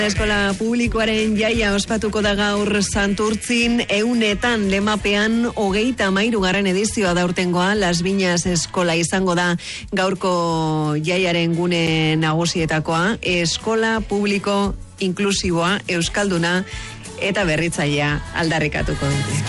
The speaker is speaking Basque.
Eskola publikoaren jaia ospatuko da gaur Santurtzin, eunetan lemapean 33. edizioa da urtengoa. Las Viñas eskola izango da gaurko jaiaren gune nagusietakoa. Eskola publiko inklusiboa, euskalduna eta berritzailea aldarrikatuko dute.